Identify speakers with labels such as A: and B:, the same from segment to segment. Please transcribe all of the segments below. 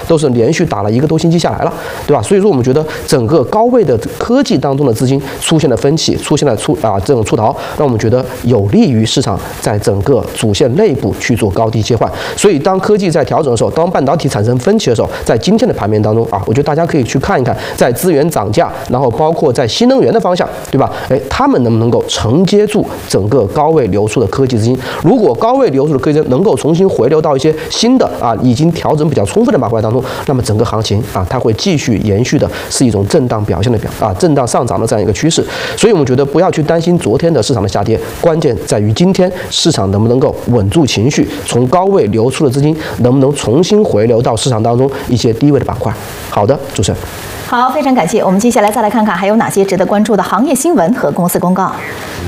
A: 都是连续打了1个多星期下来了，对吧？所以说我们觉得整个高位的科技当中的资金出现了分歧，出现了这种出逃，让我们觉得有利于市场在整个主线内部去做高低切换。所以当科技在调整的时候，当半导体产生分歧的时候，在今天的盘面当中我觉得大家可以去看一看，在资源涨价，然后包括在新能源的方向，对吧？他们能不能够承接住整个高位流出的科技资金？如果高位流出的科技资金能够重新回流到一些新的已经调整比较充分的板块当中，那么整个行情它会继续延续的是一种震荡表现的震荡上涨的这样一个趋势。所以我们觉得不要去担心昨天的市场的下跌，关键在于今天市场能不能够稳住情绪，从高位流出的资金能不能重新回流到市场当中一些低位的板块。好的，主持人。
B: 好，非常感谢。我们接下来再来看看还有哪些值得关注的行业新闻和公司公告。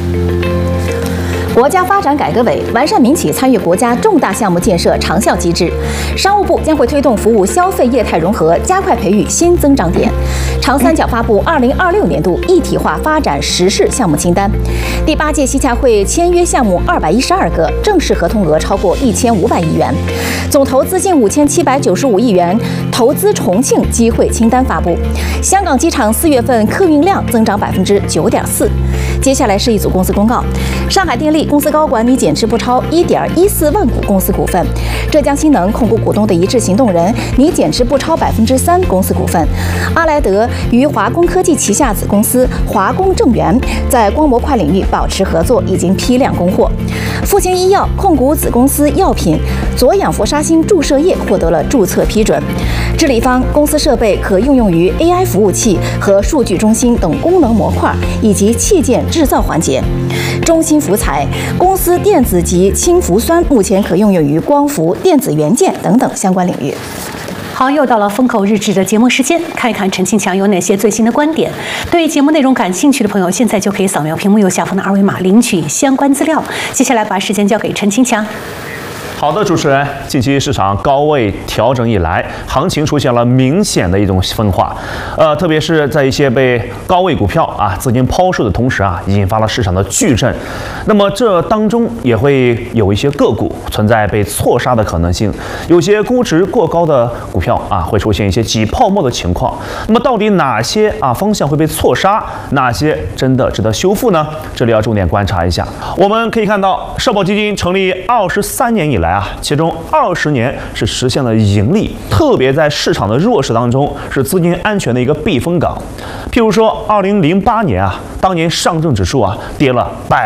B: 国家发展改革委完善民企参与国家重大项目建设长效机制，商务部将会推动服务消费业态融合，加快培育新增长点。长三角发布2026年度一体化发展实事项目清单，第8届西洽会签约项目212个，正式合同额超过1500亿元，总投资近5795亿元，投资重庆机会清单发布。香港机场4月份客运量增长9.4%。接下来是一组公司公告：上海电力公司高管拟减持不超1.14万股公司股份；浙江新能控股股东的一致行动人拟减持不超3%公司股份；阿莱德与华工科技旗下子公司华工正源在光模块领域保持合作，已经批量供货；复星医药控股子公司药品左氧氟沙星注射液获得了注册批准；智立方公司设备可应用于 AI 服务器和数据中心等功能模块以及器件制造环节；中芯福材公司电子及氢氟酸目前可应用于光伏、电子元件等等相关领域。
C: 好，又到了风口日志的节目时间，看一看陈庆强有哪些最新的观点。对节目内容感兴趣的朋友，现在就可以扫描屏幕右下方的2维码领取相关资料。接下来把时间交给陈庆强。
D: 好的，主持人，近期市场高位调整以来，行情出现了明显的一种分化，特别是在一些被高位股票资金抛售的同时引发了市场的巨震。那么这当中也会有一些个股存在被错杀的可能性，有些估值过高的股票会出现一些挤泡沫的情况。那么到底哪些方向会被错杀，哪些真的值得修复呢？这里要重点观察一下。我们可以看到，社保基金成立23年以来其中20年是实现了盈利，特别在市场的弱势当中是资金安全的一个避风港。譬如说2008年当年上证指数跌了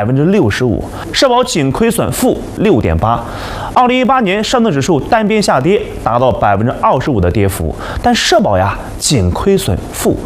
D: 65%，社保仅亏损负6.8%。2018年上证指数单边下跌，达到25%的跌幅，但社保仅亏损负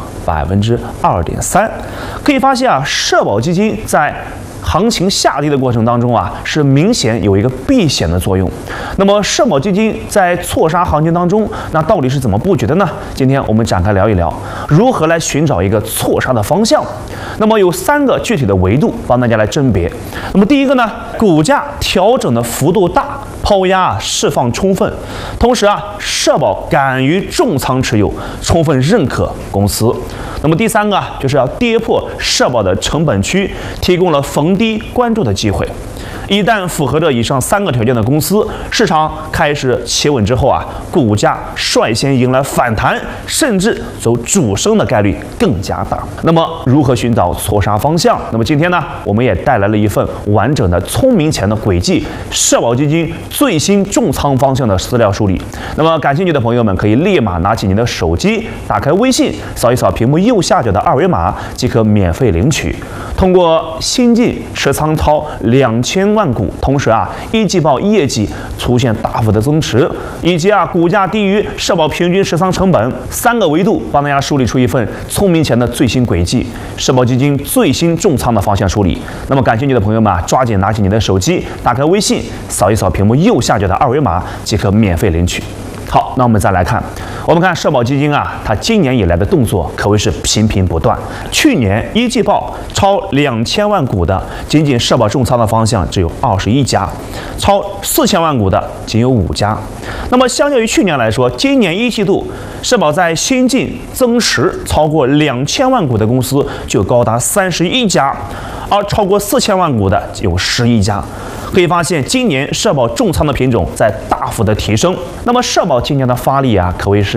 D: 2.3%。可以发现社保基金在行情下跌的过程当中是明显有一个避险的作用。那么社保基金在错杀行情当中，那到底是怎么布局的呢？今天我们展开聊一聊，如何来寻找一个错杀的方向。那么有3个具体的维度帮大家来甄别。那么第一个呢，股价调整的幅度大，抛压释放充分，同时社保敢于重仓持有，充分认可公司。那么第3个就是要跌破社保的成本区，提供了逢低关注的机会。一旦符合着以上3个条件的公司，市场开始企稳之后股价率先迎来反弹，甚至走主升的概率更加大。那么如何寻找错杀方向？那么今天呢，我们也带来了一份完整的聪明钱的轨迹社保基金最新重仓方向的资料梳理。那么感兴趣的朋友们可以立马拿起您的手机，打开微信，扫一扫屏幕右下角的2维码即可免费领取。通过新进持仓超2000万股，同时一季报业绩出现大幅的增持，以及股价低于社保平均持仓成本3个维度，帮大家梳理出一份聪明钱的最新轨迹，社保基金最新重仓的方向梳理。那么感兴趣的朋友们抓紧拿起你的手机，打开微信，扫一扫屏幕右下角的2维码即可免费领取。好，那我们再来看，我们看社保基金它今年以来的动作可谓是频频不断。去年一季报超2000万股的，仅仅社保重仓的方向只有21家，超4000万股的仅有5家。那么相较于去年来说，今年一季度社保在新进增持超过2000万股的公司就高达31家，而超过4000万股的有11家。可以发现，今年社保重仓的品种在大幅的提升。那么社保今年的发力可谓是